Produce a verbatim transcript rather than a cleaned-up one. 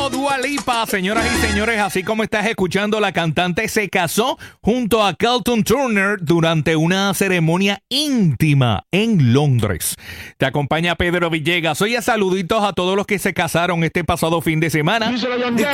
Dua Lipa, señoras y señores, así como estás escuchando, la cantante se casó junto a Carlton Turner durante una ceremonia íntima en Londres. Te acompaña Pedro Villegas. Oye, saluditos a todos los que se casaron este pasado fin de semana.